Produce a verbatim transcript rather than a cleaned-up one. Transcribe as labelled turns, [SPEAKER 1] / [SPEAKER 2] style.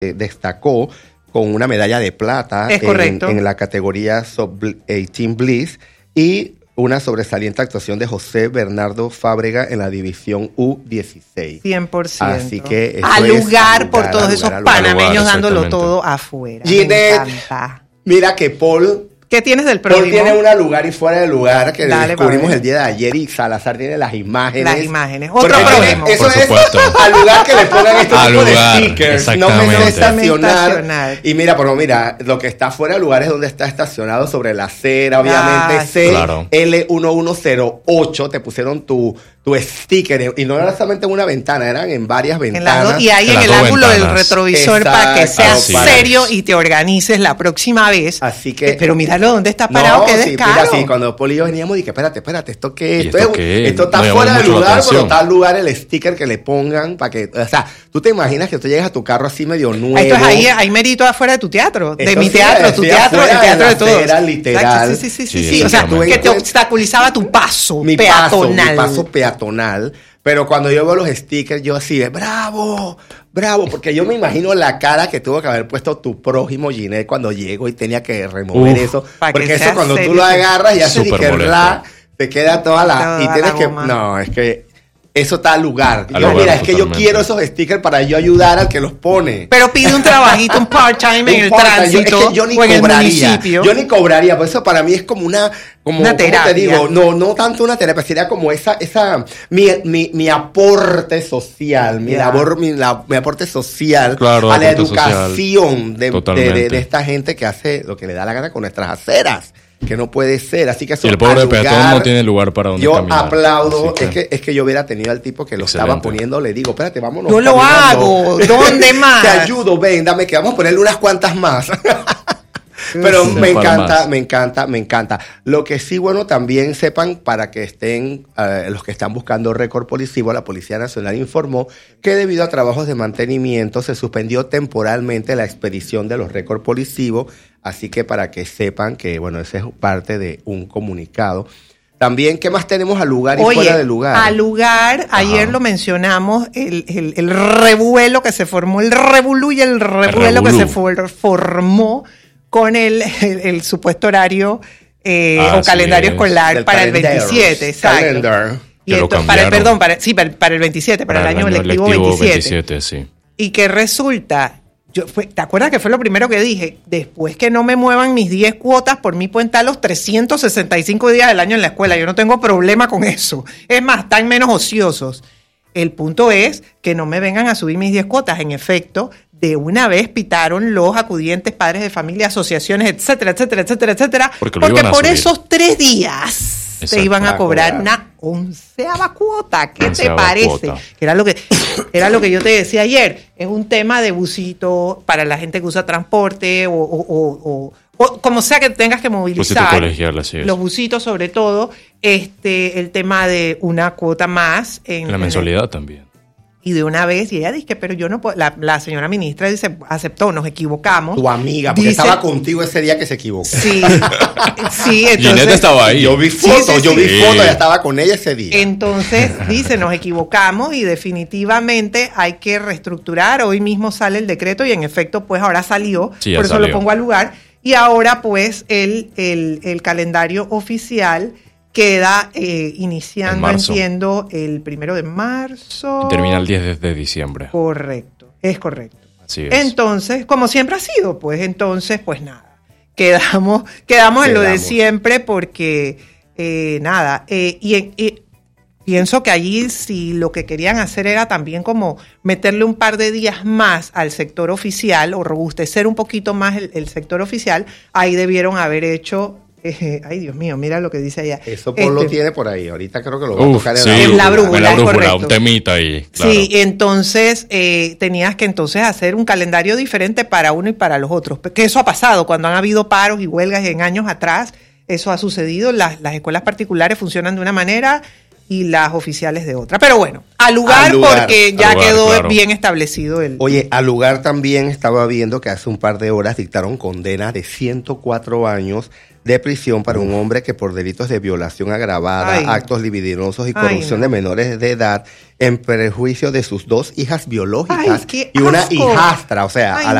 [SPEAKER 1] eh, destacó con una medalla de plata en, en la categoría Sub dieciocho Bliss y una sobresaliente actuación de José Bernardo Fábrega en la división U dieciséis.
[SPEAKER 2] cien por ciento.
[SPEAKER 1] Así que eso
[SPEAKER 2] al
[SPEAKER 1] es
[SPEAKER 2] lugar
[SPEAKER 1] al
[SPEAKER 2] por
[SPEAKER 1] lugar,
[SPEAKER 2] todos
[SPEAKER 1] al
[SPEAKER 2] esos
[SPEAKER 1] lugar, al lugar,
[SPEAKER 2] panameños
[SPEAKER 3] lugar,
[SPEAKER 2] dándolo todo afuera.
[SPEAKER 1] Ginette, mira que Paul...
[SPEAKER 2] ¿Qué tienes del próximo?
[SPEAKER 1] Paul tiene un lugar y fuera de lugar que
[SPEAKER 2] Dale,
[SPEAKER 1] descubrimos el día de ayer y Salazar tiene las imágenes.
[SPEAKER 2] Las imágenes. Otro
[SPEAKER 1] Porque
[SPEAKER 2] próximo.
[SPEAKER 1] Eso
[SPEAKER 3] Por
[SPEAKER 1] es
[SPEAKER 3] supuesto.
[SPEAKER 1] al lugar que le pongan este
[SPEAKER 3] Al
[SPEAKER 1] tipo
[SPEAKER 3] lugar,
[SPEAKER 1] de stickers. No
[SPEAKER 3] exactamente.
[SPEAKER 1] me estacionar.
[SPEAKER 2] estacionar.
[SPEAKER 1] Y mira, pero mira, lo que está fuera de lugar es donde está estacionado sobre la acera, obviamente.
[SPEAKER 2] Ah,
[SPEAKER 1] C
[SPEAKER 3] claro.
[SPEAKER 1] L uno cero ocho te pusieron tu, tu sticker. Y no era solamente en una ventana, eran en varias
[SPEAKER 2] En las
[SPEAKER 1] ventanas.
[SPEAKER 2] dos- y ahí
[SPEAKER 3] En
[SPEAKER 2] en,
[SPEAKER 3] las
[SPEAKER 2] el
[SPEAKER 3] dos
[SPEAKER 2] ángulo del
[SPEAKER 3] ventanas.
[SPEAKER 2] retrovisor para que
[SPEAKER 1] Exacto,
[SPEAKER 2] seas
[SPEAKER 3] así
[SPEAKER 2] serio
[SPEAKER 3] es.
[SPEAKER 2] y te organices la próxima vez.
[SPEAKER 1] Así que...
[SPEAKER 2] Eh, Pero míralo dónde está parado,
[SPEAKER 1] no,
[SPEAKER 2] qué
[SPEAKER 1] sí,
[SPEAKER 2] descaro.
[SPEAKER 1] mira, sí, cuando Paul y yo veníamos, dije, espérate, espérate, ¿esto qué es?
[SPEAKER 3] ¿Y
[SPEAKER 1] Esto,
[SPEAKER 3] esto
[SPEAKER 1] es-
[SPEAKER 3] qué?
[SPEAKER 1] esto está
[SPEAKER 3] No llamó
[SPEAKER 1] fuera de
[SPEAKER 3] mucho la
[SPEAKER 1] lugar, pero
[SPEAKER 3] atención.
[SPEAKER 1] está al lugar el sticker que le pongan para que, o sea, tú te imaginas que tú llegas a tu carro así medio nuevo.
[SPEAKER 2] Esto es ahí, ahí merito afuera de tu teatro, de
[SPEAKER 1] Esto
[SPEAKER 2] mi
[SPEAKER 1] sí,
[SPEAKER 2] teatro, tu
[SPEAKER 1] sí,
[SPEAKER 2] teatro,
[SPEAKER 1] afuera
[SPEAKER 2] el teatro
[SPEAKER 1] de
[SPEAKER 2] de
[SPEAKER 1] la
[SPEAKER 2] todos.
[SPEAKER 1] acera, literal.
[SPEAKER 2] Exacto, sí, sí, sí, sí,
[SPEAKER 3] Sí,
[SPEAKER 2] sí. O sea,
[SPEAKER 3] exactamente.
[SPEAKER 2] que te obstaculizaba tu paso
[SPEAKER 1] mi
[SPEAKER 2] peatonal.
[SPEAKER 1] paso, mi paso peatonal. Pero cuando yo veo los stickers, yo así de bravo, bravo, porque yo me imagino la cara que tuvo que haber puesto tu prójimo Ginette cuando llego y tenía que remover
[SPEAKER 3] Uf,
[SPEAKER 1] eso.
[SPEAKER 2] para que
[SPEAKER 1] Porque eso
[SPEAKER 2] sea
[SPEAKER 1] cuando tú
[SPEAKER 2] serio,
[SPEAKER 1] lo
[SPEAKER 2] sí.
[SPEAKER 1] agarras y haces
[SPEAKER 3] Súper
[SPEAKER 1] que
[SPEAKER 3] molesto.
[SPEAKER 1] ra, te queda toda la...
[SPEAKER 2] Toda
[SPEAKER 1] y
[SPEAKER 2] la
[SPEAKER 1] tienes que...
[SPEAKER 2] goma.
[SPEAKER 1] No, es que eso está al lugar. Y
[SPEAKER 3] Al
[SPEAKER 1] yo,
[SPEAKER 3] lugar,
[SPEAKER 1] mira, es que yo
[SPEAKER 3] totalmente.
[SPEAKER 1] quiero esos stickers para yo ayudar al que los pone.
[SPEAKER 2] Pero pide un trabajito, un part-time en
[SPEAKER 1] No
[SPEAKER 2] el
[SPEAKER 1] importa,
[SPEAKER 2] tránsito
[SPEAKER 1] yo, es que yo ni
[SPEAKER 2] o en el
[SPEAKER 1] cobraría.
[SPEAKER 2] municipio.
[SPEAKER 1] Yo ni cobraría, por eso para mí es como una, como,
[SPEAKER 2] Una
[SPEAKER 1] ¿cómo te
[SPEAKER 2] terapia.
[SPEAKER 1] digo? No, no tanto una terapia, sería como esa, esa, mi, mi, mi aporte social, mi
[SPEAKER 2] Ya.
[SPEAKER 1] labor, mi, la- mi aporte social
[SPEAKER 3] Claro,
[SPEAKER 1] a la
[SPEAKER 3] aporte
[SPEAKER 1] educación de, de,
[SPEAKER 3] Totalmente.
[SPEAKER 1] de, de esta gente que hace lo que le da la gana con nuestras aceras. Que no puede ser, así que eso
[SPEAKER 3] Y el pobre
[SPEAKER 1] al lugar,
[SPEAKER 3] peatón no tiene lugar para donde
[SPEAKER 1] yo
[SPEAKER 3] caminar.
[SPEAKER 1] aplaudo,
[SPEAKER 3] Así
[SPEAKER 1] es que es que yo hubiera tenido al tipo que lo
[SPEAKER 3] Excelente.
[SPEAKER 1] estaba poniendo, le digo, espérate, vámonos.
[SPEAKER 2] Yo lo
[SPEAKER 1] caminando.
[SPEAKER 2] hago, ¿dónde más?
[SPEAKER 1] Te ayudo, ven, dame que vamos a ponerle unas cuantas más. Pero
[SPEAKER 3] Sí,
[SPEAKER 1] me
[SPEAKER 3] para
[SPEAKER 1] encanta,
[SPEAKER 3] más.
[SPEAKER 1] me encanta, me encanta. Lo que sí, bueno, también sepan para que estén, eh, los que están buscando récord policivo, la Policía Nacional informó que debido a trabajos de mantenimiento se suspendió temporalmente la expedición de los récords policivos, así que para que sepan que, bueno, ese es parte de un comunicado. También, ¿qué más tenemos al lugar y
[SPEAKER 2] Oye,
[SPEAKER 1] fuera del lugar?
[SPEAKER 2] al lugar, ayer lo mencionamos, el, el, el revuelo que se formó, el revolú y el revuelo que
[SPEAKER 3] revolú.
[SPEAKER 2] se for- formó con el, el, el supuesto horario eh,
[SPEAKER 3] Así
[SPEAKER 2] o calendario
[SPEAKER 3] es.
[SPEAKER 2] escolar
[SPEAKER 1] Del
[SPEAKER 2] para el
[SPEAKER 1] calendar.
[SPEAKER 2] veintisiete, exacto.
[SPEAKER 1] Calendar.
[SPEAKER 2] Y
[SPEAKER 3] Que lo
[SPEAKER 2] ento- para el,
[SPEAKER 3] cambiaron.
[SPEAKER 2] perdón, para, sí, para, para el veintisiete, para, el año, lectivo, veintisiete.
[SPEAKER 3] veintisiete, sí.
[SPEAKER 2] Y que resulta, yo fue, ¿te acuerdas que fue lo primero que dije? Después que no me muevan mis diez cuotas, por mí pueden estar los trescientos sesenta y cinco días del año en la escuela. Yo no tengo problema con eso. Es más, están menos ociosos. El punto es que no me vengan a subir mis diez cuotas. En efecto, de una vez pitaron los acudientes, padres de familia, asociaciones, etcétera, etcétera, etcétera, etcétera.
[SPEAKER 3] Porque lo iban a
[SPEAKER 2] por
[SPEAKER 3] subir.
[SPEAKER 2] esos tres días te
[SPEAKER 3] Exacto.
[SPEAKER 2] iban a
[SPEAKER 1] A
[SPEAKER 2] cobrar
[SPEAKER 1] cobrar.
[SPEAKER 2] una onceava cuota. ¿Qué te
[SPEAKER 3] Onceava
[SPEAKER 2] parece?
[SPEAKER 3] cuota.
[SPEAKER 2] Que era lo que era lo que yo te decía ayer. Es un tema de busito para la gente que usa transporte o, o, o, o- o como sea que tengas que movilizar.
[SPEAKER 3] Busito colegial, así es.
[SPEAKER 2] Los busitos sobre todo. Este, el tema de una cuota más en
[SPEAKER 3] La
[SPEAKER 2] en
[SPEAKER 3] mensualidad también.
[SPEAKER 2] y de una vez, y ella dice, pero yo no puedo, la, la señora ministra dice, aceptó, nos equivocamos.
[SPEAKER 1] Tu amiga, porque
[SPEAKER 2] Dice-
[SPEAKER 1] estaba contigo ese día que se equivocó.
[SPEAKER 2] Sí, sí, entonces.
[SPEAKER 3] Ginette estaba ahí.
[SPEAKER 1] Yo vi
[SPEAKER 2] Sí,
[SPEAKER 1] fotos,
[SPEAKER 2] sí,
[SPEAKER 1] yo
[SPEAKER 2] sí.
[SPEAKER 1] vi
[SPEAKER 3] Sí.
[SPEAKER 1] fotos, ya estaba con ella ese día.
[SPEAKER 2] Entonces, dice, nos equivocamos y definitivamente hay que reestructurar. Hoy mismo sale el decreto y en efecto, pues ahora salió,
[SPEAKER 3] Sí, ya
[SPEAKER 2] por eso
[SPEAKER 3] salió.
[SPEAKER 2] lo pongo al lugar. Y ahora, pues, el, el, el calendario oficial queda eh, iniciando,
[SPEAKER 3] En marzo.
[SPEAKER 2] entiendo, el primero de marzo.
[SPEAKER 3] Termina el diez de diciembre.
[SPEAKER 2] Correcto, es correcto.
[SPEAKER 3] Así es.
[SPEAKER 2] Entonces, como siempre ha sido, pues entonces, pues nada, quedamos, quedamos en lo de
[SPEAKER 1] Quedamos.
[SPEAKER 2] siempre porque, eh, nada, eh, y, y pienso que allí si lo que querían hacer era también como meterle un par de días más al sector oficial o robustecer un poquito más el, el sector oficial, ahí debieron haber hecho, eh, ay Dios mío, mira lo que dice allá.
[SPEAKER 1] Eso Paul lo
[SPEAKER 2] Este,
[SPEAKER 1] tiene por ahí. Ahorita creo que lo va a
[SPEAKER 3] Uf,
[SPEAKER 1] tocar en
[SPEAKER 3] sí,
[SPEAKER 1] la
[SPEAKER 2] En la
[SPEAKER 1] brújula.
[SPEAKER 2] brújula,
[SPEAKER 3] en la
[SPEAKER 2] es
[SPEAKER 3] brújula,
[SPEAKER 2] correcto.
[SPEAKER 3] un temita ahí. Claro.
[SPEAKER 2] Sí, entonces eh, tenías que entonces hacer un calendario diferente para uno y para los otros. Que eso ha pasado cuando han habido paros y huelgas en años atrás. Eso ha sucedido. Las, las escuelas particulares funcionan de una manera y las oficiales de otra. Pero bueno, al lugar,
[SPEAKER 1] Al lugar.
[SPEAKER 2] porque ya
[SPEAKER 3] Al lugar,
[SPEAKER 2] quedó
[SPEAKER 3] claro.
[SPEAKER 2] bien establecido el...
[SPEAKER 1] Oye, al lugar también estaba viendo que hace un par de horas dictaron condena de ciento cuatro años de prisión para un hombre que por delitos de violación agravada,
[SPEAKER 2] Ay.
[SPEAKER 1] actos libidinosos y
[SPEAKER 2] Ay,
[SPEAKER 1] corrupción
[SPEAKER 2] no.
[SPEAKER 1] de menores de edad en perjuicio de sus dos hijas biológicas
[SPEAKER 2] Ay, qué
[SPEAKER 1] y una
[SPEAKER 2] asco.
[SPEAKER 1] hijastra, o sea,
[SPEAKER 2] Ay,
[SPEAKER 1] a la